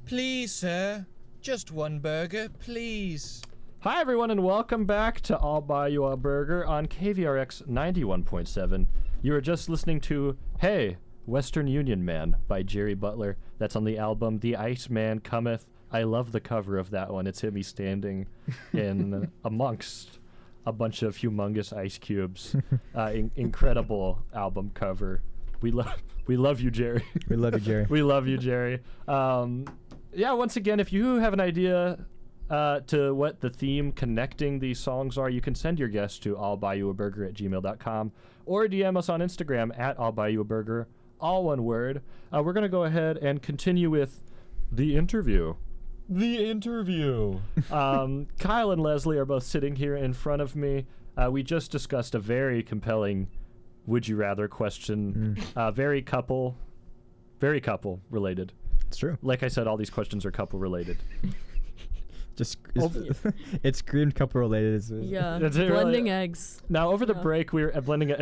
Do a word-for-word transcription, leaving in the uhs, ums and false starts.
Please, sir. Just one burger, please. Hi, everyone, and welcome back to I'll Buy You a Burger on K V R X ninety-one point seven. You were just listening to Hey, Western Union Man by Jerry Butler. That's on the album The Iceman Cometh. I love the cover of that one. It's him standing in amongst a bunch of humongous ice cubes. Uh, in- incredible album cover. We love we love you, Jerry. We love you, Jerry. We love you, Jerry. Um, yeah, once again, if you have an idea uh, to what the theme connecting these songs are, you can send your guests to I'll Buy You a Burger at gmail dot com or D M us on Instagram at I'll Buy You a Burger, all one word. Uh, we're going to go ahead and continue with the interview. The interview. um, Kyle and Leslie are both sitting here in front of me. Uh, we just discussed a very compelling would you rather question, Mm. uh, very couple, very couple related. It's true. Like I said, all these questions are couple related. Just it's, it's screamed couple related. It's, Yeah, That's it, really. blending eggs. Now, over the Yeah. break, we were uh, blending